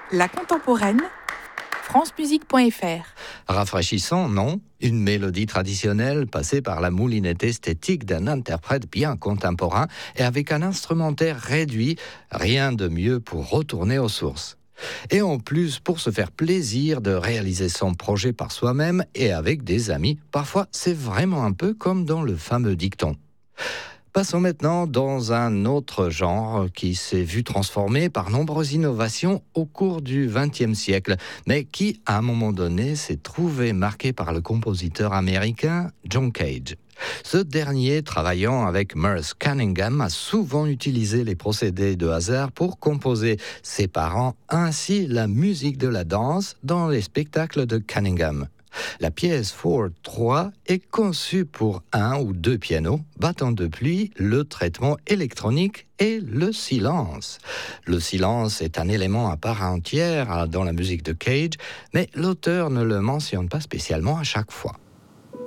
La contemporaine, francemusique.fr. Rafraîchissant, non? Une mélodie traditionnelle passée par la moulinette esthétique d'un interprète bien contemporain et avec un instrumentaire réduit, rien de mieux pour retourner aux sources. Et en plus, pour se faire plaisir de réaliser son projet par soi-même et avec des amis, parfois c'est vraiment un peu comme dans le fameux dicton. Passons maintenant dans un autre genre qui s'est vu transformé par nombreuses innovations au cours du XXe siècle, mais qui, à un moment donné, s'est trouvé marqué par le compositeur américain John Cage. Ce dernier, travaillant avec Merce Cunningham, a souvent utilisé les procédés de hasard pour composer ses parents ainsi la musique de la danse dans les spectacles de Cunningham. La pièce Ford 3 est conçue pour un ou deux pianos, battant de pluie, le traitement électronique et le silence. Le silence est un élément à part entière dans la musique de Cage, mais l'auteur ne le mentionne pas spécialement à chaque fois.